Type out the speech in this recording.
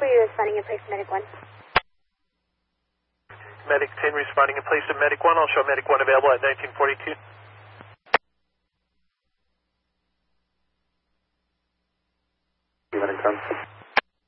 for you responding in place of Medic 1. Medic 10 responding in place of Medic 1. I'll show Medic 1 available at 1942. Medic 10.